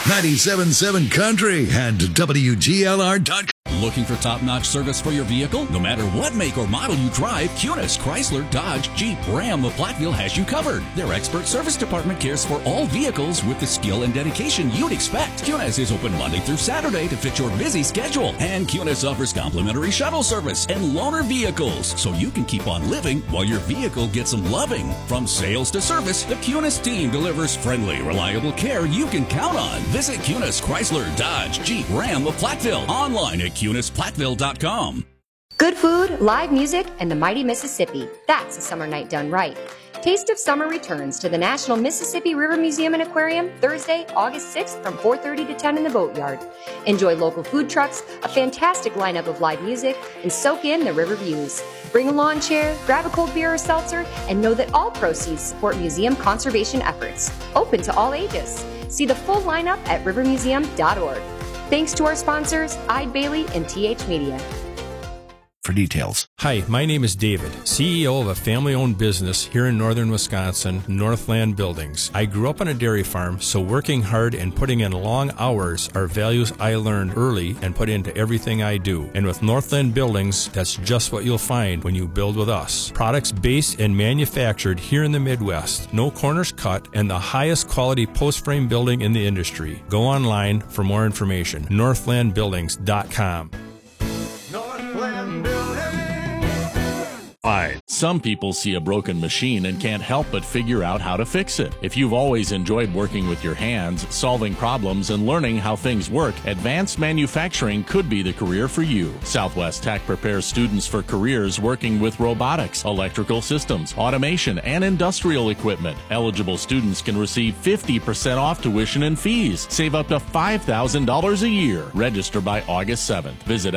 97.7 Country and WGLR.com. Looking for top-notch service for your vehicle? No matter what make or model you drive, Cunis, Chrysler, Dodge, Jeep, Ram of Platteville has you covered. Their expert service department cares for all vehicles with the skill and dedication you'd expect. Cunis is open Monday through Saturday to fit your busy schedule. And Cunis offers complimentary shuttle service and loaner vehicles, so you can keep on living while your vehicle gets some loving. From sales to service, the Cunis team delivers friendly, reliable care you can count on. Visit Cunis, Chrysler, Dodge, Jeep, Ram of Platteville. Online at CunisPlatteville.com. Good food, live music, and the mighty Mississippi. That's a summer night done right. Taste of Summer returns to the National Mississippi River Museum and Aquarium Thursday, August 6th from 4:30 to 10 in the Boatyard. Enjoy local food trucks, a fantastic lineup of live music, and soak in the river views. Bring a lawn chair, grab a cold beer or seltzer, and know that all proceeds support museum conservation efforts. Open to all ages. See the full lineup at rivermuseum.org. Thanks to our sponsors, Eide Bailly and TH Media. For details. Hi, my name is David, CEO of a family-owned business here in northern Wisconsin, Northland Buildings. I grew up on a dairy farm, so working hard and putting in long hours are values I learned early and put into everything I do. And with Northland Buildings, that's just what you'll find when you build with us. Products based and manufactured here in the Midwest, no corners cut, and the highest quality post-frame building in the industry. Go online for more information. NorthlandBuildings.com. Some people see a broken machine and can't help but figure out how to fix it. If you've always enjoyed working with your hands, solving problems, and learning how things work, advanced manufacturing could be the career for you. Southwest Tech prepares students for careers working with robotics, electrical systems, automation, and industrial equipment. Eligible students can receive 50% off tuition and fees. Save up to $5,000 a year. Register by August 7th. Visit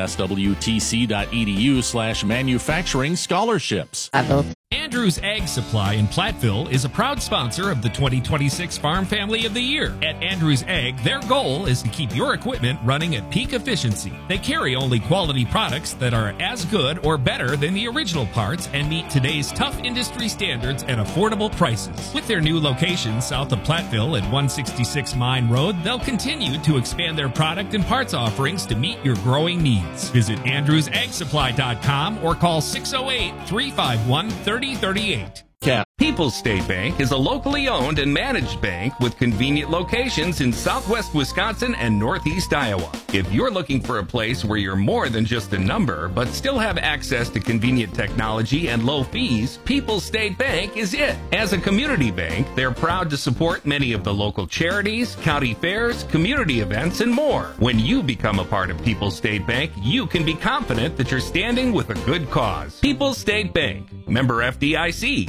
swtc.edu/manufacturing scholarships. Andrews Ag Supply in Platteville is a proud sponsor of the 2026 Farm Family of the Year. At Andrews Ag, their goal is to keep your equipment running at peak efficiency. They carry only quality products that are as good or better than the original parts and meet today's tough industry standards at affordable prices. With their new location south of Platteville at 166 Mine Road, they'll continue to expand their product and parts offerings to meet your growing needs. Visit AndrewsAgSupply.com or call 608-351-3038. People's State Bank is a locally owned and managed bank with convenient locations in southwest Wisconsin and northeast Iowa. If you're looking for a place where you're more than just a number, but still have access to convenient technology and low fees, People's State Bank is it. As a community bank, they're proud to support many of the local charities, county fairs, community events, and more. When you become a part of People's State Bank, you can be confident that you're standing with a good cause. People's State Bank, member FDIC.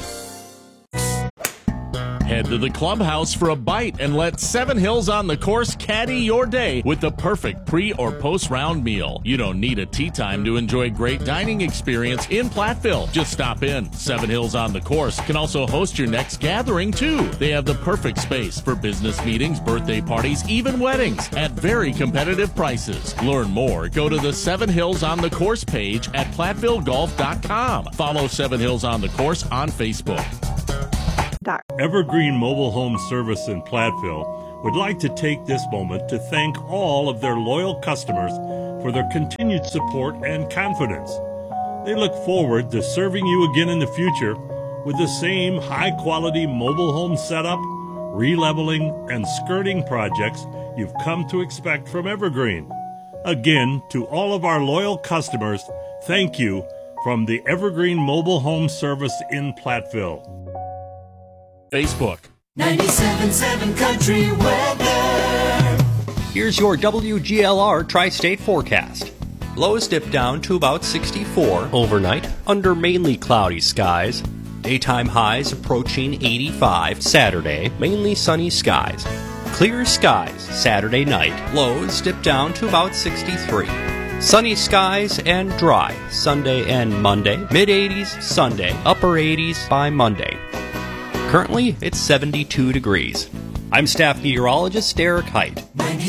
Head to the clubhouse for a bite and let Seven Hills on the Course caddy your day with the perfect pre- or post-round meal. You don't need a tea time to enjoy great dining experience in Platteville. Just stop in. Seven Hills on the Course can also host your next gathering, too. They have the perfect space for business meetings, birthday parties, even weddings at very competitive prices. Learn more. Go to the Seven Hills on the Course page at PlatteVilleGolf.com. Follow Seven Hills on the Course on Facebook. Evergreen Mobile Home Service in Platteville would like to take this moment to thank all of their loyal customers for their continued support and confidence. They look forward to serving you again in the future with the same high-quality mobile home setup, releveling, and skirting projects you've come to expect from Evergreen. Again, to all of our loyal customers, thank you from the Evergreen Mobile Home Service in Platteville. Facebook. 97.7 Country Weather. Here's your WGLR Tri-State forecast. Lows dip down to about 64 overnight under mainly cloudy skies. Daytime highs approaching 85 Saturday, mainly sunny skies. Clear skies Saturday night. Lows dip down to about 63. Sunny skies and dry Sunday and Monday. Mid-80s Sunday, upper 80s by Monday. Currently, it's 72 degrees. I'm staff meteorologist Derek Height. 97.7